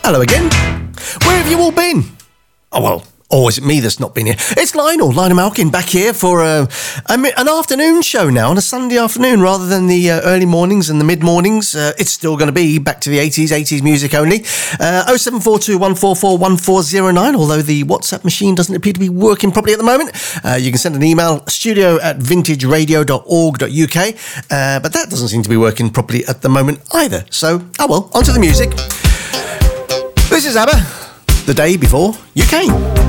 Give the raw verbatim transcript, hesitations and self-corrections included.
Hello again. Where have you all been? Oh, well, or is it me that's not been here? It's Lionel, Lionel Malkin, back here for uh, a, an afternoon show now, on a Sunday afternoon, rather than the uh, early mornings and the mid-mornings. Uh, it's still going to be back to the eighties, eighties music only. Uh, oh seven four two, one four four, one four zero nine, although the WhatsApp machine doesn't appear to be working properly at the moment. Uh, you can send an email, studio at vintage radio dot org dot U K, uh, but that doesn't seem to be working properly at the moment either. So, oh well, on to the music. This is ABBA, The Day Before You Came.